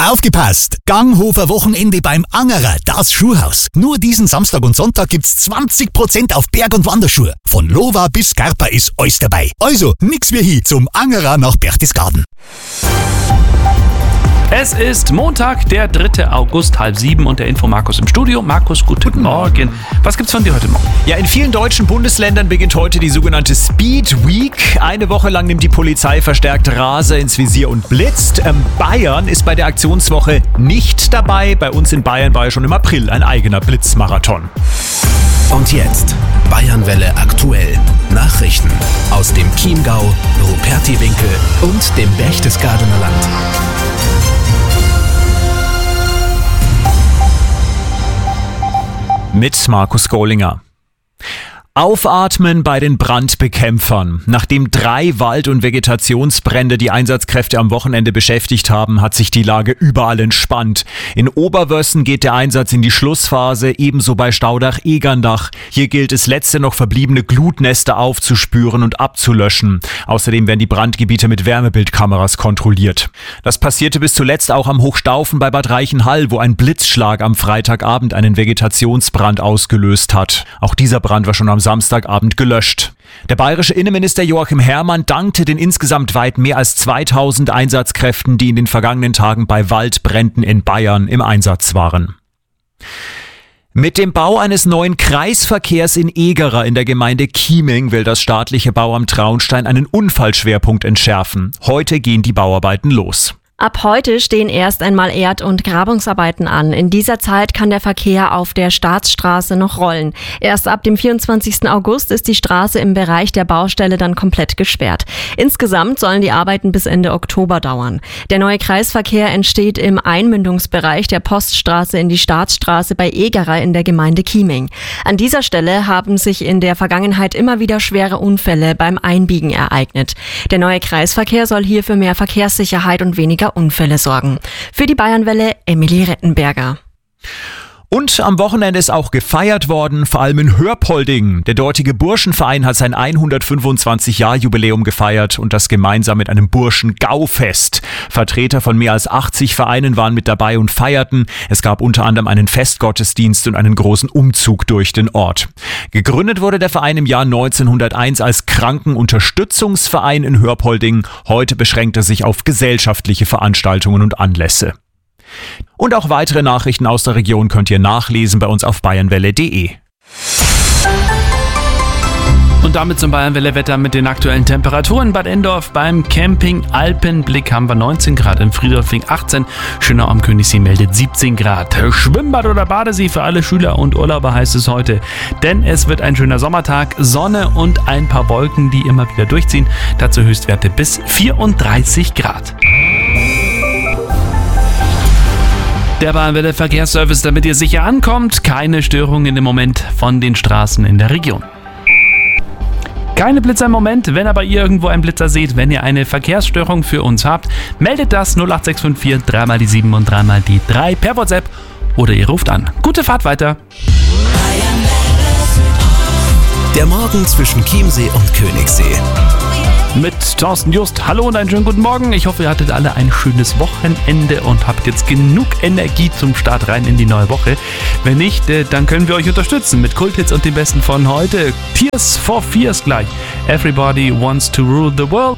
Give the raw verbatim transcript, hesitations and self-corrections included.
Aufgepasst! Ganghofer Wochenende beim Angerer, das Schuhhaus. Nur diesen Samstag und Sonntag gibt's zwanzig Prozent auf Berg- und Wanderschuhe. Von Lova bis Scarpa ist alles dabei. Also, nix wie hin zum Angerer nach Berchtesgaden. Es ist Montag, der dritte August, halb sieben und der Info Markus im Studio. Markus, guten, guten Morgen. Was gibt's von dir heute Morgen? Ja, in vielen deutschen Bundesländern beginnt heute die sogenannte Speed Week. Eine Woche lang nimmt die Polizei verstärkt Raser ins Visier und blitzt. Ähm, Bayern ist bei der Aktionswoche nicht dabei. Bei uns in Bayern war ja schon im April ein eigener Blitzmarathon. Und jetzt Bayernwelle aktuell. Nachrichten aus dem Chiemgau, Rupertiwinkel und dem Berchtesgadener Land. Mit Markus Gollinger. Aufatmen bei den Brandbekämpfern. Nachdem drei Wald- und Vegetationsbrände die Einsatzkräfte am Wochenende beschäftigt haben, hat sich die Lage überall entspannt. In Oberwössen geht der Einsatz in die Schlussphase, ebenso bei Staudach-Egerndach. Hier gilt es, letzte noch verbliebene Glutnester aufzuspüren und abzulöschen. Außerdem werden die Brandgebiete mit Wärmebildkameras kontrolliert. Das passierte bis zuletzt auch am Hochstaufen bei Bad Reichenhall, wo ein Blitzschlag am Freitagabend einen Vegetationsbrand ausgelöst hat. Auch dieser Brand war schon am Samstagabend gelöscht. Der bayerische Innenminister Joachim Herrmann dankte den insgesamt weit mehr als zweitausend Einsatzkräften, die in den vergangenen Tagen bei Waldbränden in Bayern im Einsatz waren. Mit dem Bau eines neuen Kreisverkehrs in Egerer in der Gemeinde Chieming will das staatliche Bauamt Traunstein einen Unfallschwerpunkt entschärfen. Heute gehen die Bauarbeiten los. Ab heute stehen erst einmal Erd- und Grabungsarbeiten an. In dieser Zeit kann der Verkehr auf der Staatsstraße noch rollen. Erst ab dem vierundzwanzigsten August ist die Straße im Bereich der Baustelle dann komplett gesperrt. Insgesamt sollen die Arbeiten bis Ende Oktober dauern. Der neue Kreisverkehr entsteht im Einmündungsbereich der Poststraße in die Staatsstraße bei Egerer in der Gemeinde Chieming. An dieser Stelle haben sich in der Vergangenheit immer wieder schwere Unfälle beim Einbiegen ereignet. Der neue Kreisverkehr soll hier für mehr Verkehrssicherheit und weniger Unfälle sorgen. Für die Bayernwelle Emilie Rettenberger. Und am Wochenende ist auch gefeiert worden, vor allem in Hörpolding. Der dortige Burschenverein hat sein hundertfünfundzwanzig-Jahr-Jubiläum gefeiert und das gemeinsam mit einem Burschen-Gaufest. Vertreter von mehr als achtzig Vereinen waren mit dabei und feierten. Es gab unter anderem einen Festgottesdienst und einen großen Umzug durch den Ort. Gegründet wurde der Verein im Jahr neunzehnhunderteins als Krankenunterstützungsverein in Hörpolding. Heute beschränkt er sich auf gesellschaftliche Veranstaltungen und Anlässe. Und auch weitere Nachrichten aus der Region könnt ihr nachlesen bei uns auf bayernwelle punkt de. Und damit zum Bayernwelle-Wetter mit den aktuellen Temperaturen. Bad Endorf beim Camping Alpenblick haben wir neunzehn Grad, in Friedolfing achtzehn, Schönau am Königssee meldet siebzehn Grad. Schwimmbad oder Badesee für alle Schüler und Urlauber heißt es heute, denn es wird ein schöner Sommertag, Sonne und ein paar Wolken, die immer wieder durchziehen. Dazu Höchstwerte bis vierunddreißig Grad. Der Bayernwelle Verkehrsservice, damit ihr sicher ankommt. Keine Störungen im Moment von den Straßen in der Region. Keine Blitzer im Moment. Wenn aber ihr irgendwo einen Blitzer seht, wenn ihr eine Verkehrsstörung für uns habt, meldet das null acht sechs fünf vier drei mal die sieben und drei mal die drei per WhatsApp oder ihr ruft an. Gute Fahrt weiter. Der Morgen zwischen Chiemsee und Königssee. Mit Thorsten Just. Hallo und einen schönen guten Morgen. Ich hoffe, ihr hattet alle ein schönes Wochenende und habt jetzt genug Energie zum Start rein in die neue Woche. Wenn nicht, dann können wir euch unterstützen mit Kulthits und dem Besten von heute. Tears for Fears gleich. Everybody wants to rule the world.